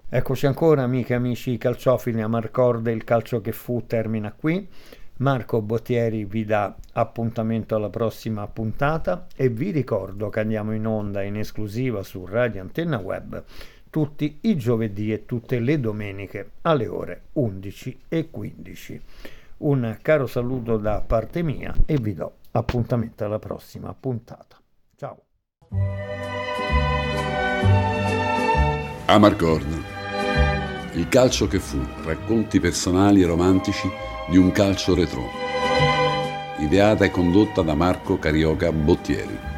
Eccoci ancora, amiche e amici calciofili, Amarcord, il calcio che fu termina qui. Marco Bottieri vi dà appuntamento alla prossima puntata e vi ricordo che andiamo in onda in esclusiva su Radio Antenna Web tutti i giovedì e tutte le domeniche alle ore 11:15. Un caro saluto da parte mia e vi do appuntamento alla prossima puntata. Ciao. Amarcord, il calcio che fu, racconti personali e romantici di un calcio retro. Ideata e condotta da Marco Carioca Bottieri.